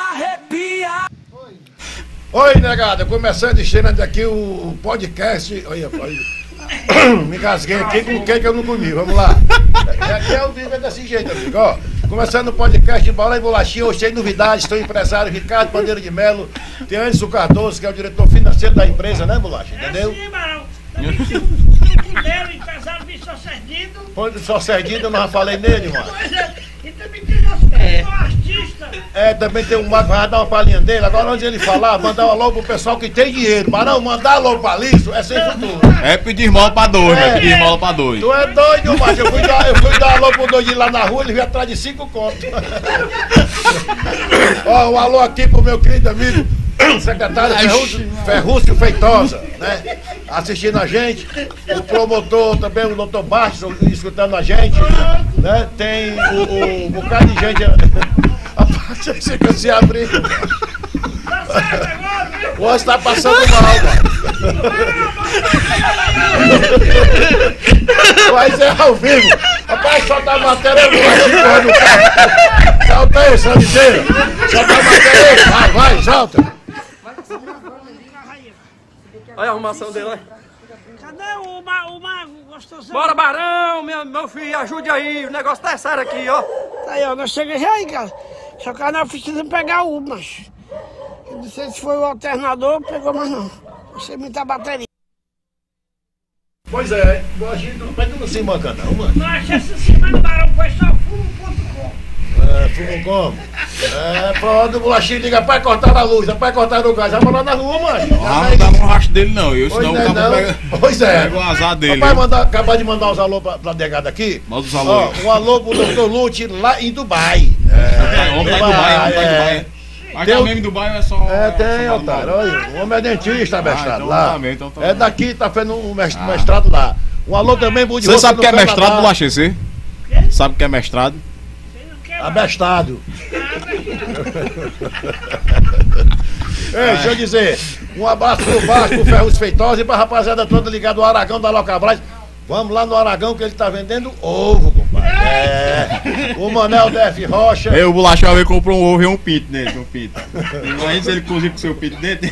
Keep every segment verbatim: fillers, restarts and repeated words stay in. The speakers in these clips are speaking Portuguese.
arrepia. Oi, negada, começando e cheirando aqui o podcast. Olha, olha. Me engasguei aqui com o que que eu não comi, vamos lá. Aqui é o vídeo é desse jeito, amigo, ó. Começando o podcast Bala e Bolachinha, hoje tem novidades, estou empresário Ricardo Bandeira de Melo, tem Anderson Cardoso, que é o diretor financeiro da empresa, né, Bolacha? Entendeu? É sim, Barão. Também tem o dele, empresário Vitor Serdido. Foi só Serdido, eu não falei nele, mano. Pois é, e também tem nosso é. artista. É, também tem um Marco, vai dar uma palhinha dele. Agora, antes de ele falar, mandar um alô pro pessoal que tem dinheiro. Barão, mandar alô pra Liso é sem futuro. É pedir esmola pra dois, É. é pedir esmola pra dois. Tu é doido, macho. Eu fui dar, eu fui dar alô pro doidinho lá na rua, ele veio atrás de cinco contos. Ó, um alô aqui pro meu querido amigo, secretário Ferrúcio, Ferrúcio Feitosa, né? Assistindo a gente. O promotor também, o doutor Bastos, escutando a gente, né? Tem o, o, um bocado de gente. A parte que você se abrir. O osso tá passando mal, mano. Mas é ao vivo. Rapaz, solta a matéria no carro. Solta aí, Sandeira. Solta a matéria aí. Vai, vai, solta. Olha a arrumação dele, olha. Cadê o, ma o mago gostoso? Bora, Barão, meu, meu filho, ajude aí. O negócio tá sério aqui, ó. Tá aí, ó, nós chegamos já aí, cara. Só que nós precisamos pegar o macho. Eu não sei se foi o alternador, pegou, mas não. Não sei muita bateria. Pois é, a gente não pega no se manca não, mano. Mas essa semana o Barão foi só fumo ponto com. É, fumo como? É, pronto, o bolachinho liga, pai cortar a luz, pai cortar o gás, vai morar na rua, mano. Ah, não dá um rastro dele não, eu Pois senão é, o cabo não. pega, Pois é. pega o azar dele. Papai viu? mandar, acabar de mandar os alô pra, pra negada aqui. Manda os alô Ó, aí. um alô pro doutor Lute lá em Dubai. É, homem tá em Dubai, homem tá em é. Dubai. Mas Tem tá o- mesmo em Dubai é só... É, tem, só otário. Olha, o homem é dentista, mestrado, então lá. tá bem, então tá É bem. daqui, tá fazendo um mest- mestrado lá. Um alô também, Budi Você Roça sabe o do que é Canadá. mestrado, Bolachinha, você? Sabe o que é mestrado? Abestado. Ei, deixa eu dizer, um abraço pro Vasco, pro Ferruz Feitosa e pra rapaziada toda ligada ao Aragão da Locabras. Vamos lá no Aragão que ele tá vendendo ovo, compadre. É. O Manel D F Rocha. Eu, o Bolachinha, ele comprou um ovo e um pinto nele, um pinto. Imagina se ele cozinha com seu pinto dentro.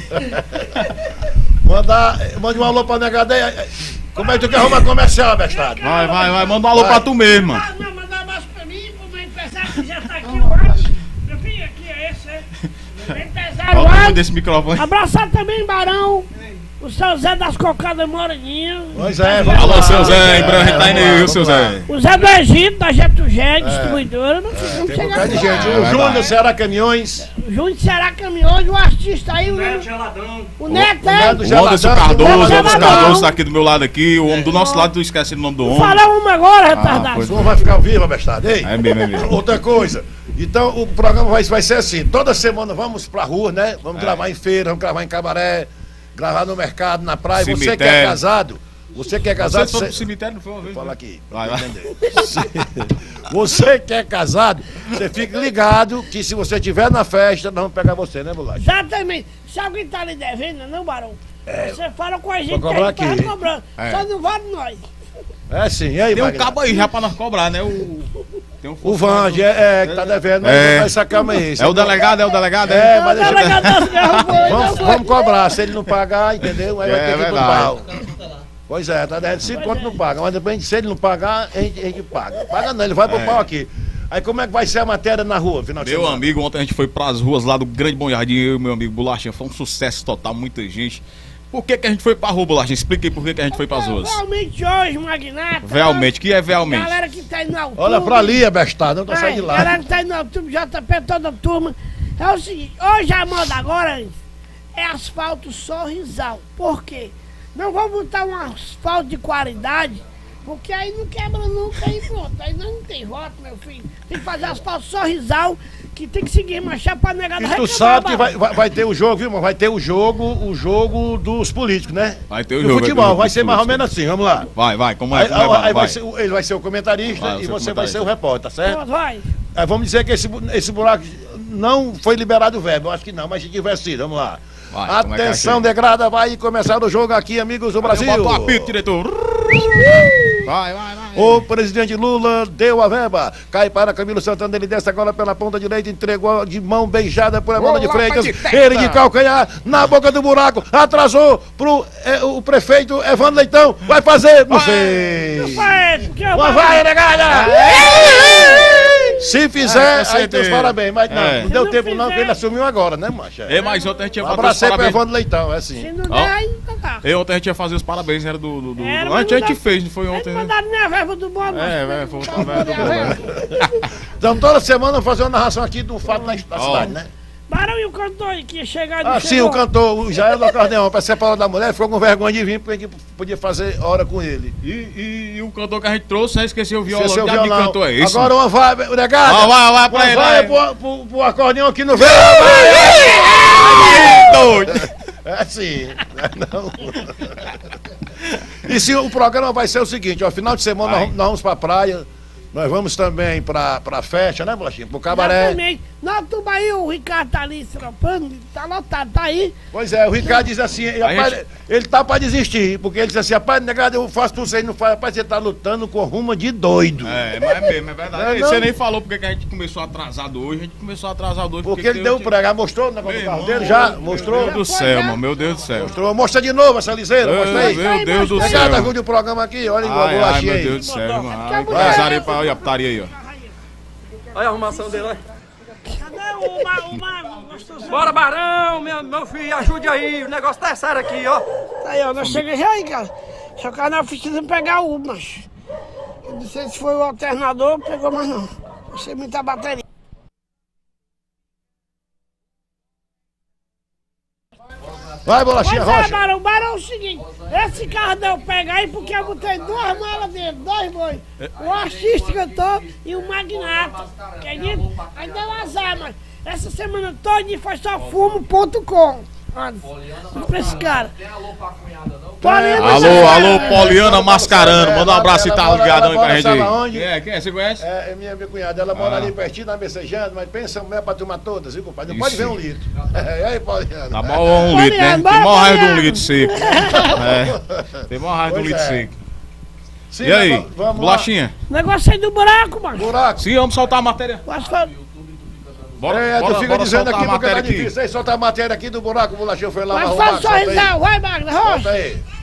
Mandar, mande um alô pra Negadeia. Como é que tu quer arrumar comercial, abestado? Vai, vai, vai, manda um alô pra tu mesmo, mano. Ah, não, mandar mais pra mim, pro meu empresário que já tá aqui, o Alisson. Meu filho, aqui é esse, é. Meu empresário, Olha o tamanho Alisson. desse microfone. Abraçar também, Barão. O seu Zé das Cocadas Moreninha. Pois é, vamos Alô, lá. seu Zé, em breve a gente tá Vamos indo lá, aí, viu, vamos seu lá. Zé? O Zé do Egito, da Getugé, distribuidora. Não precisa Tem um chegar bocado de com gente. ela. O É Júnior, verdade. Ceará Caminhões. O Júnior Será Caminhões, o artista aí, o, Geladão. o Neto, o é. Neto O Geladão, Anderson o Cardoso, o Anderson Anderson Geladão. Cardoso tá aqui do meu lado aqui, o homem do nosso lado, tu esquece o nome do homem. Fala uma agora, retardado. pois O homem vai ficar ao vivo, abestado. Ei, É mesmo, é mesmo. outra coisa. Então, o programa vai, vai ser assim. Toda semana vamos pra rua, né? Vamos É. gravar em feira, vamos gravar em cabaré, gravar no mercado, na praia. Você que é Cemitério. casado, você que é Você casado... foi você- pro cemitério, não foi uma vez? Fala né? aqui, Vai, pra vai. entender. Você que é casado, você fica ligado que se você estiver na festa, nós vamos pegar você, né, Bolacha? Exatamente. Se alguém tá lhe devendo, não, Barão? Você fala com a gente que cobrar a gente tá aqui. cobrando. É. Só não vale nós. É sim, e aí, Tem um Magno? cabo aí já pra nós cobrar, né? O, tem um O Vange, é, é, que tá devendo, mas É. essa calma aí. É o delegado, é o delegado? É, mas O deixa delegado das guerras foi, não Vamos, foi. vamos cobrar, se ele não pagar, entendeu? Aí vai É, ter que ir pro verdade. pau. Pois é, tá devendo cinco conto não paga, mas depois se ele não pagar, a gente, a gente paga. Paga não, ele vai pro É. pau aqui. Aí como é que vai ser a matéria na rua, final de Meu semana? amigo, ontem a gente foi pras ruas lá do Grande Bom Jardim, eu e meu amigo Bolachinha, foi um sucesso total, muita gente. Por que que a gente foi pra rua, Bolachinha? Explica aí por que que a gente foi pras ruas. Realmente hoje, Magnata. Realmente, o que é realmente? Galera que tá indo no YouTube. Olha pra ali, abestado, não tá Ai, saindo de lá. Galera que tá indo no YouTube, J P, toda a turma. É o seguinte, hoje a moda agora é asfalto sorrisal. Por quê? Não vou botar um asfalto de qualidade, porque aí não quebra nunca, aí pronto. Aí não tem voto, meu filho. Tem que fazer asfalto sorrisal, que tem que seguir marchar pra negada E tu sabe que vai, vai, vai ter o jogo, viu, mano? Vai ter o jogo, o jogo dos políticos, né? Vai ter o Do jogo, futebol, vai ter o vai jogo ser dos mais ou políticos. menos assim, vamos lá. Vai, vai, como é? Aí, Como é, aí vai, vai vai. ser, ele vai ser o comentarista Vai, e ser o você vai ser comentarista. o repórter, tá certo? Pronto, vai. Aí vamos dizer que esse, bu- esse buraco não foi liberado o verbo, eu acho que não, mas se tiver sido, vamos lá. Vai, como é que é Atenção, aqui? degrada, vai começar o jogo aqui, amigos do Brasil. Bota o apito, diretor. Vai, vai, vai. O presidente Lula deu a verba. Cai para Camilo Santana, ele desce agora pela ponta direita, entregou de mão beijada por Evandro de Freitas. Ele de calcanhar na boca do buraco, atrasou pro é, o prefeito Evandro Leitão. Vai fazer, não sei. Não faz, porque eu Uma vou- vai, negada! Se fizer, É, com aí tem os certeza. parabéns. Mas não, É. não deu Se não tempo não, fizer- que ele assumiu agora, né, macho? É, mas ontem a gente ia Um fazer os abraço aí pro parabéns. Evandro Leitão, é Se assim. não Ó. der, aí então tá. E ontem a gente ia fazer os parabéns, era do. do, do, Era, do... mas Antes a não gente dá- fez, não foi Eles ontem, né? mandaram nem a verba do bolo. É, mas- é, foi Tá a verba do bom, bolo, né? Então toda semana vamos fazer uma narração aqui do fato da da Ó. cidade, né? Barão e o cantor que ia chegar Ah, sim, o cantor, o Jair do Acordeão, para separar da mulher, ficou com vergonha de vir, porque a gente podia fazer hora com ele. E, e, e o cantor que a gente trouxe, né? Esqueceu o violão. Esqueceu o Que diabo de violão. cantor é esse? Agora uma vai, negado. Ó, vai, vai pra uma ele, vai vai. pro, pro, pro acordeão aqui no veio. Ai, doido! É assim, não. E sim, o programa vai ser o seguinte, ó, final de semana nós, Vai. vamos- nós vamos pra praia, nós vamos também pra, pra festa, né, Bolachinha? Pro cabaré. Exatamente. Na Tubaí, o Ricardo tá ali estropando, tá lotado, tá aí. Pois é, o Ricardo diz assim, ele, A rapaz, gente- ele tá pra desistir, porque ele diz assim, rapaz, negado, eu faço tudo isso aí, não faz, rapaz, você tá lutando com ruma de doido. É, mas é mesmo, é verdade. Não é E não? Você nem falou porque que a gente começou atrasado hoje. A gente começou atrasado hoje. Porque ele tem deu o o pregar, mostrou o negócio do Meu carro irmão, dele já? Meu Mostrou? Deus do céu, mano. Meu Deus do céu. Mostrou. Mostra de novo essa liseira, mostra aí. Meu Deus do Negado, céu. ajude o programa aqui, olha igual a Ai, ai, bolachinha meu aí. Deus do céu, mano. Porque a Ai, mulher- empresário aí pra olha a putaria aí, ó. Olha a arrumação dele, olha. Cadê o mago, o mago? Gostoso. Bora, Barão, meu, meu filho, ajude aí. O negócio tá sério aqui, ó. Tá aí, ó, nós chegamos já aí, cara. Só que nós precisamos pegar o macho. Eu não sei se foi o alternador, pegou, mas não. Não sei muita bateria. Vai, bolachinha Pois é, rocha. Barão, Barão é o seguinte, esse carro deu pegar aí porque eu botei duas malas dentro, dois bois. O artista cantor e o magnata, acredita? Aí deu azar, mas essa semana toda foi só fumo ponto com. Olha, pra esse cara. Poliana, Alô, você- alô, Poliana Mascarano. Manda um abraço e tá Ela mora- ligado aí ela pra gente mora, aí. sabe aonde? Quem é? Quem é? Você conhece? É, é minha, minha cunhada, ela mora Ah. ali pertinho, na Messejando, mas pensa mulher pra tomar todas, viu, compadre? Não Isso. pode ver um litro. É, e aí, Pauliano? Tá mal um Poliana, litro, né? bora, Tem maior raiva de um Poliana. litro seco. É. Tem maior raiva de um Pois litro é. seco. Sim, E aí, vamos lá. bolachinha? Negócio aí do buraco, mano. Buraco. Sim, vamos soltar a matéria. O asfalto. Bora, É, bora, tu fica bora dizendo soltar aqui a porque tá matéria aqui. difícil. Aí solta a matéria aqui do buraco, o bolachinho foi lá Mas arrumar. faz solta aí. sorrisal, vai, Magna, Solta rocha. aí.